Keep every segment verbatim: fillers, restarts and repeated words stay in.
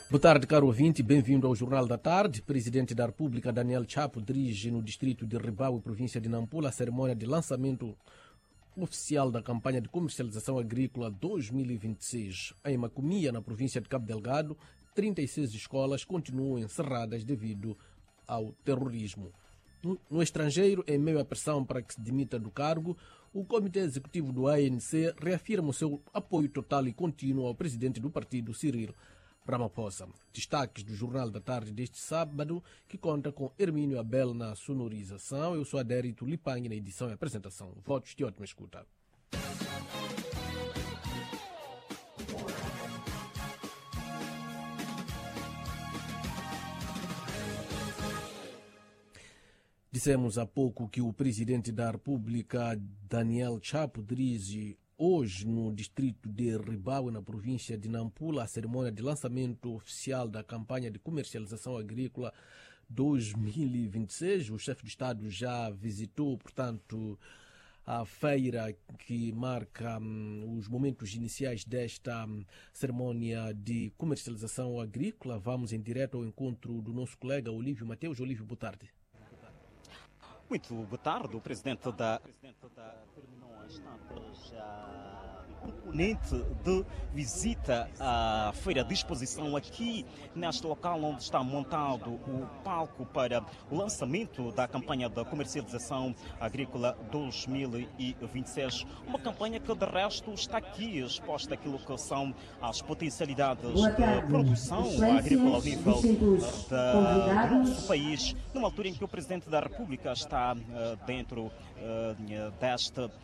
Boa tarde, caro ouvinte, bem-vindo ao Jornal da Tarde. Presidente da República, Daniel Chapo, dirige no distrito de Ribau e província de Nampula a cerimônia de lançamento oficial da campanha de comercialização agrícola dois mil e vinte e seis. Em Macomia, na província de Cabo Delgado, trinta e seis escolas continuam encerradas devido ao terrorismo. No estrangeiro, em meio à pressão para que se demita do cargo, o Comitê Executivo do A N C reafirma o seu apoio total e contínuo ao presidente do partido, Cyril Ramaphosa. Destaques do Jornal da Tarde deste sábado, que conta com Hermínio Abel na sonorização. Eu sou Adérito Lipangue na edição e apresentação. Votos de ótima escuta. Dissemos há pouco que o presidente da República, Daniel Chapo, dirige hoje no distrito de Ribau, na província de Nampula, a cerimônia de lançamento oficial da campanha de comercialização agrícola dois mil e vinte e seis. O chefe de Estado já visitou, portanto, a feira que marca hum, os momentos iniciais desta hum, cerimônia de comercialização agrícola. Vamos em direto ao encontro do nosso colega Olívio Mateus. Olívio, boa tarde. Muito boa tarde. O presidente da, presidente da terminou as tantas já componente de visita à feira de exposição aqui neste local onde está montado o palco para o lançamento da campanha da comercialização agrícola dois mil e vinte e seis. Uma campanha que de resto está aqui exposta aquilo que são as potencialidades de produção agrícola ao nível da, do nosso país, numa altura em que o presidente da República está uh, dentro uh, deste uh,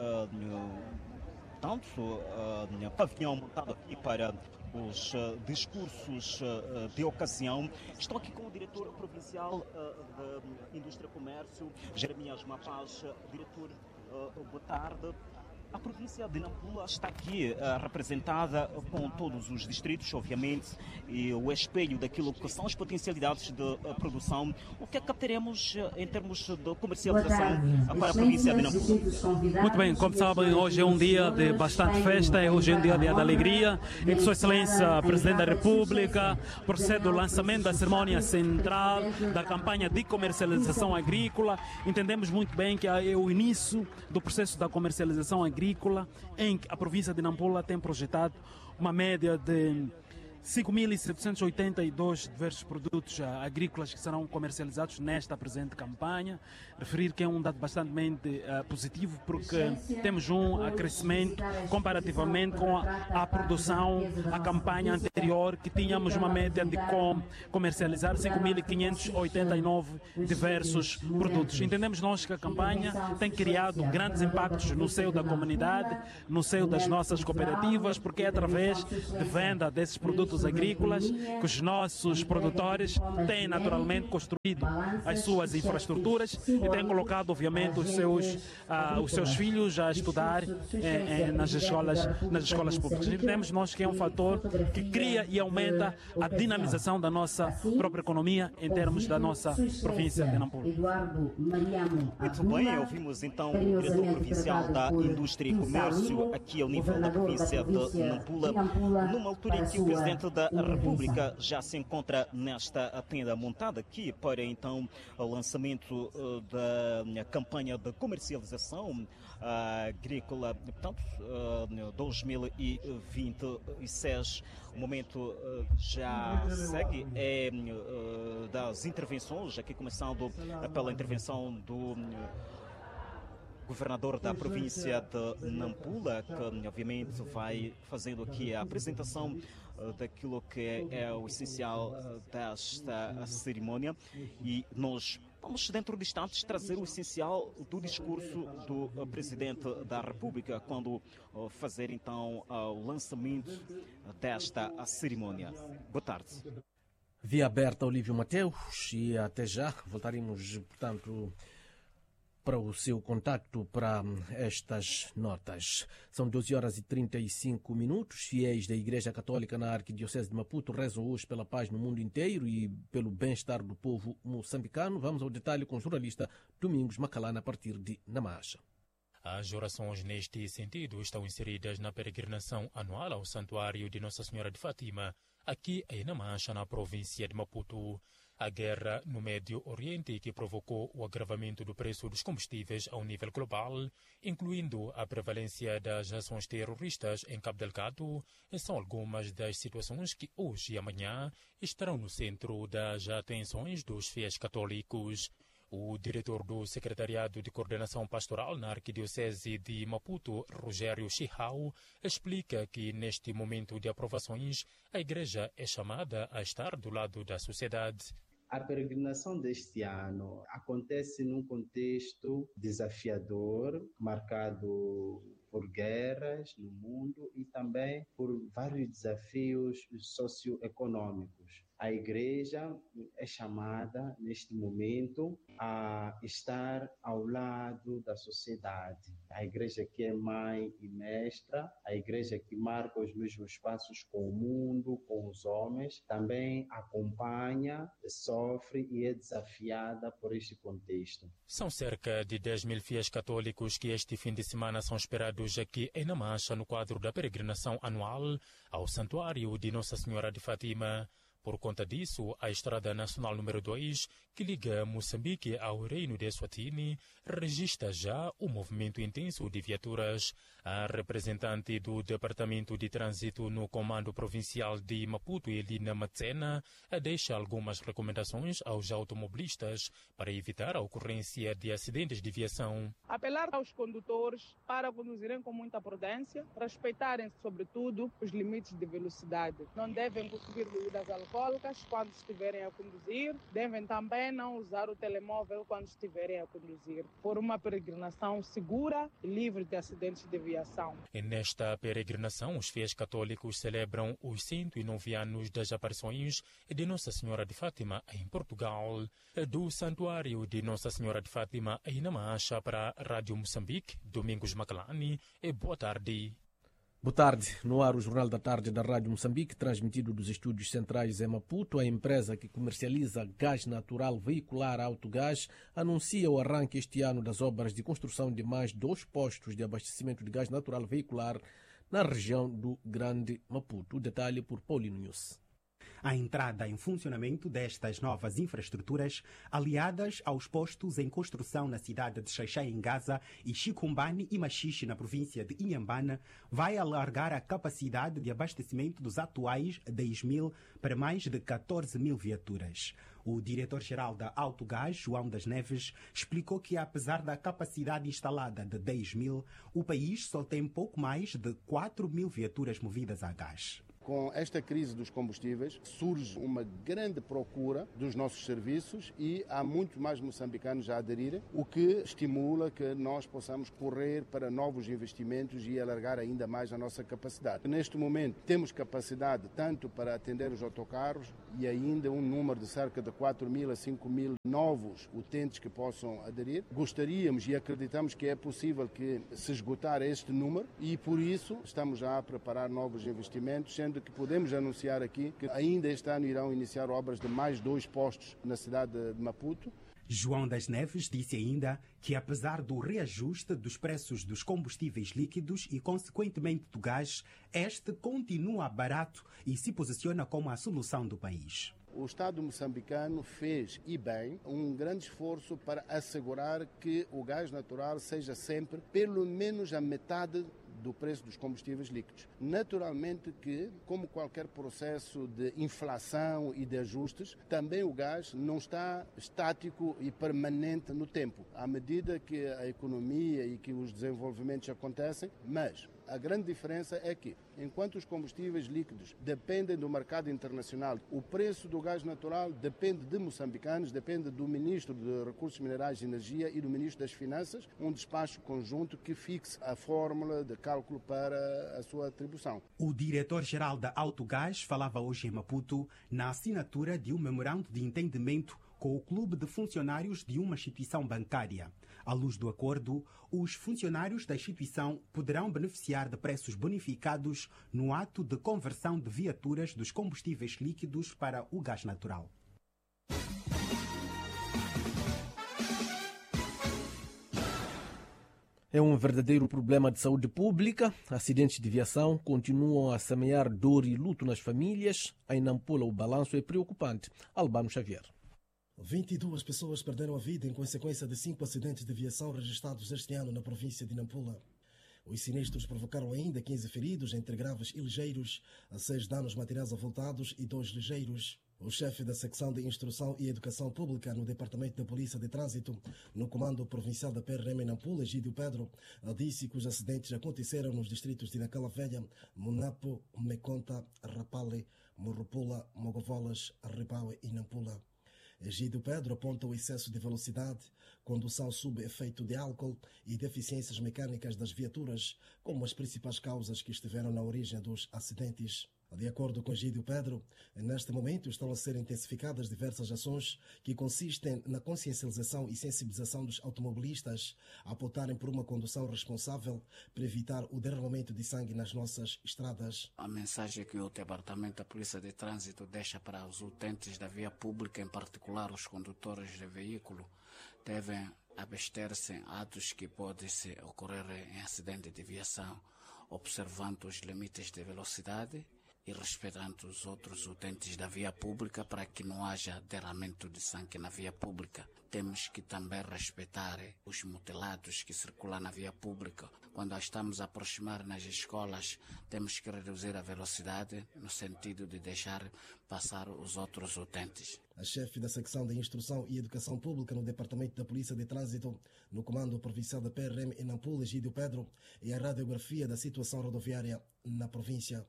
tanto uh, pavilhão montado aqui para os uh, discursos uh, de ocasião. Estou aqui com o diretor provincial uh, da Indústria e Comércio, Jeremias Mapaz. Diretor, uh, boa tarde. A província de Nampula está aqui uh, representada com todos os distritos, obviamente, e o espelho daquilo que são as potencialidades de uh, produção. O que é que teremos uh, em termos de comercialização uh, para a província de Nampula? Muito bem, como sabem, hoje é um dia de bastante festa, hoje é um dia de alegria, em que Sua Excelência, Presidente da República, procede ao lançamento da cerimônia central da campanha de comercialização agrícola. Entendemos muito bem que é o início do processo da comercialização agrícola, em que a província de Nampula tem projetado uma média de cinco mil setecentos e oitenta e dois diversos produtos agrícolas que serão comercializados nesta presente campanha. Referir que é um dado bastante uh, positivo, porque temos um crescimento comparativamente com a, a produção, a campanha anterior, que tínhamos uma média de com, comercializar cinco mil quinhentos e oitenta e nove diversos produtos. Entendemos nós que a campanha tem criado grandes impactos no seio da comunidade, no seio das nossas cooperativas, porque é através de venda desses produtos agrícolas que os nossos produtores têm naturalmente construído as suas infraestruturas e têm colocado, obviamente, os seus, uh, os seus filhos a estudar eh, eh, nas, escolas, nas escolas públicas. Entendemos nós que é um fator que cria e aumenta a dinamização da nossa própria economia em termos da nossa província de Nampula. Muito bem, ouvimos então o diretor provincial da Indústria e Comércio aqui ao nível da província de Nampula, numa altura em que o presidente da República já se encontra nesta tenda montada aqui para então o lançamento uh, da campanha de comercialização uh, agrícola, portanto, uh, dois mil e vinte e seis. O momento uh, já segue é uh, das intervenções, aqui começando pela intervenção do uh, governador da província de Nampula, que obviamente vai fazendo aqui a apresentação uh, daquilo que é, é o essencial uh, desta cerimônia, e nós vamos dentro de instantes trazer o essencial do discurso do uh, presidente da República quando uh, fazer então uh, o lançamento desta uh, cerimônia. Boa tarde. Via aberta, Olívio Mateus, e até já voltaremos, portanto, para o seu contacto para estas notas. São doze horas e trinta e cinco minutos. Fiéis da Igreja Católica na Arquidiocese de Maputo rezam hoje pela paz no mundo inteiro e pelo bem-estar do povo moçambicano. Vamos ao detalhe com o jornalista Domingos Macalana a partir de Namacha. As orações neste sentido estão inseridas na peregrinação anual ao Santuário de Nossa Senhora de Fátima, aqui em Namancha, na província de Maputo. A guerra no Médio Oriente, que provocou o agravamento do preço dos combustíveis ao nível global, incluindo a prevalência das ações terroristas em Cabo Delgado, são algumas das situações que hoje e amanhã estarão no centro das atenções dos fiéis católicos. O diretor do Secretariado de Coordenação Pastoral na Arquidiocese de Maputo, Rogério Chihau, explica que neste momento de aprovações, a Igreja é chamada a estar do lado da sociedade. A peregrinação deste ano acontece num contexto desafiador, marcado por guerras no mundo e também por vários desafios socioeconômicos. A Igreja é chamada, neste momento, a estar ao lado da sociedade. A Igreja que é mãe e mestra, a Igreja que marca os mesmos passos com o mundo, com os homens, também acompanha, sofre e é desafiada por este contexto. São cerca de dez mil fiéis católicos que este fim de semana são esperados aqui em Namancha, no quadro da peregrinação anual ao Santuário de Nossa Senhora de Fátima. Por conta disso, a Estrada Nacional número dois, que liga Moçambique ao Reino de Eswatini, registra já um movimento intenso de viaturas. A representante do Departamento de Trânsito no Comando Provincial de Maputo, Elina Matsena, deixa algumas recomendações aos automobilistas para evitar a ocorrência de acidentes de viação. Apelar aos condutores para conduzirem com muita prudência, respeitarem, sobretudo, os limites de velocidade. Não devem consumir bebidas alcoólicas quando estiverem a conduzir, devem também não usar o telemóvel quando estiverem a conduzir, por uma peregrinação segura e livre de acidentes de viação. E nesta peregrinação, os fiéis católicos celebram os cento e nove anos das aparições de Nossa Senhora de Fátima em Portugal. Do Santuário de Nossa Senhora de Fátima em Namancha para a Rádio Moçambique, Domingos Macalani, e boa tarde. Boa tarde. No ar, o Jornal da Tarde da Rádio Moçambique, transmitido dos estúdios centrais em Maputo. A empresa que comercializa gás natural veicular Autogás anuncia o arranque este ano das obras de construção de mais dois postos de abastecimento de gás natural veicular na região do Grande Maputo. O detalhe por Paulino News. A entrada em funcionamento destas novas infraestruturas, aliadas aos postos em construção na cidade de Xaixai, em Gaza, e Chicombani e Machixe, na província de Inhambane, vai alargar a capacidade de abastecimento dos atuais dez mil para mais de catorze mil viaturas. O diretor-geral da Autogás, João das Neves, explicou que, apesar da capacidade instalada de dez mil, o país só tem pouco mais de quatro mil viaturas movidas a gás. Com esta crise dos combustíveis, surge uma grande procura dos nossos serviços e há muitos mais moçambicanos a aderirem, o que estimula que nós possamos correr para novos investimentos e alargar ainda mais a nossa capacidade. Neste momento, temos capacidade tanto para atender os autocarros e ainda um número de cerca de quatro mil a cinco mil novos utentes que possam aderir. Gostaríamos e acreditamos que é possível que se esgotar este número e, por isso, estamos já a preparar novos investimentos, sendo que podemos anunciar aqui que ainda este ano irão iniciar obras de mais dois postos na cidade de Maputo. João das Neves disse ainda que, apesar do reajuste dos preços dos combustíveis líquidos e, consequentemente, do gás, este continua barato e se posiciona como a solução do país. O Estado moçambicano fez, e bem, um grande esforço para assegurar que o gás natural seja sempre pelo menos a metade do preço dos combustíveis líquidos. Naturalmente que, como qualquer processo de inflação e de ajustes, também o gás não está estático e permanente no tempo, à medida que a economia e que os desenvolvimentos acontecem, mas a grande diferença é que, enquanto os combustíveis líquidos dependem do mercado internacional, o preço do gás natural depende de moçambicanos, depende do Ministro de Recursos Minerais e Energia e do Ministro das Finanças, um despacho conjunto que fixe a fórmula de cálculo para a sua atribuição. O diretor-geral da Autogás falava hoje em Maputo na assinatura de um memorando de entendimento com o clube de funcionários de uma instituição bancária. À luz do acordo, os funcionários da instituição poderão beneficiar de preços bonificados no ato de conversão de viaturas dos combustíveis líquidos para o gás natural. É um verdadeiro problema de saúde pública. Acidentes de viação continuam a semear dor e luto nas famílias. Em Nampula, o balanço é preocupante. Albano Xavier. vinte e duas pessoas perderam a vida em consequência de cinco acidentes de aviação registrados este ano na província de Nampula. Os sinistros provocaram ainda quinze feridos, entre graves e ligeiros, seis danos materiais avultados e dois ligeiros. O chefe da secção de Instrução e Educação Pública no Departamento da Polícia de Trânsito, no Comando Provincial da P R M em Nampula, Egídio Pedro, disse que os acidentes aconteceram nos distritos de Nacala Velha, Munapo, Meconta, Rapale, Morropula, Mogovolas, Ribaue e Nampula. Egídio Pedro aponta o excesso de velocidade, condução sob efeito de álcool e deficiências mecânicas das viaturas como as principais causas que estiveram na origem dos acidentes. De acordo com Egídio Pedro, neste momento estão a ser intensificadas diversas ações que consistem na consciencialização e sensibilização dos automobilistas a apontarem por uma condução responsável para evitar o derramamento de sangue nas nossas estradas. A mensagem que o Departamento da Polícia de Trânsito deixa para os utentes da via pública, em particular os condutores de veículo, devem abster-se em atos que podem ocorrer em acidente de viação, observando os limites de velocidade e respeitando os outros utentes da via pública para que não haja derramamento de sangue na via pública. Temos que também respeitar os mutilados que circulam na via pública. Quando estamos a aproximar nas escolas, temos que reduzir a velocidade no sentido de deixar passar os outros utentes. A chefe da secção de Instrução e Educação Pública no Departamento da Polícia de Trânsito, no Comando Provincial da P R M em Nampula, Egídio Pedro, e a radiografia da situação rodoviária na província.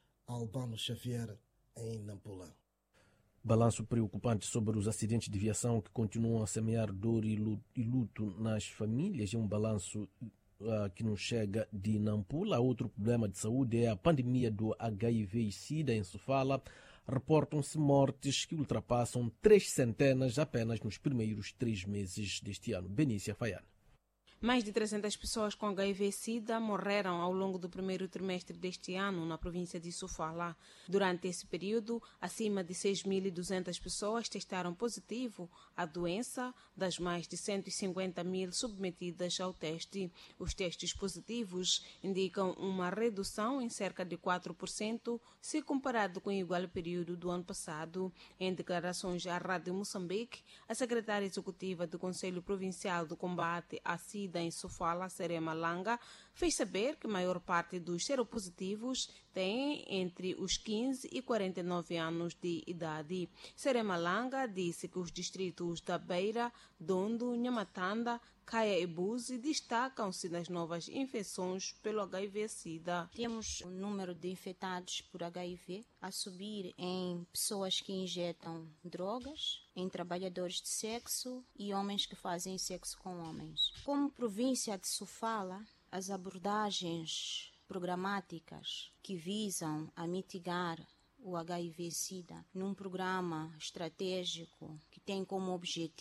Albano Xavier, em Nampula. Balanço preocupante sobre os acidentes de viação que continuam a semear dor e luto nas famílias. É um balanço uh, que nos chega de Nampula. Outro problema de saúde é a pandemia do H I V e SIDA em Sofala. Reportam-se mortes que ultrapassam três centenas apenas nos primeiros três meses deste ano. Benícia Faiana. Mais de trezentas pessoas com H I V SIDA morreram ao longo do primeiro trimestre deste ano na província de Sofala. Durante esse período, acima de seis mil e duzentas pessoas testaram positivo à doença, das mais de cento e cinquenta mil submetidas ao teste. Os testes positivos indicam uma redução em cerca de quatro por cento se comparado com o igual período do ano passado. Em declarações à Rádio Moçambique, a secretária executiva do Conselho Provincial do Combate à SIDA em Sofala, Serema Langa, fez saber que a maior parte dos seropositivos tem entre os quinze e quarenta e nove anos de idade. Serema Langa disse que os distritos da Beira, Dondo, Nhamatanda, Caia e Buzi destacam-se nas novas infecções pelo H I V-Sida. Temos o número de infectados por H I V a subir em pessoas que injetam drogas, em trabalhadores de sexo e homens que fazem sexo com homens. Como província de Sofala, as abordagens programáticas que visam a mitigar o H I V-Sida num programa estratégico que tem como objetivo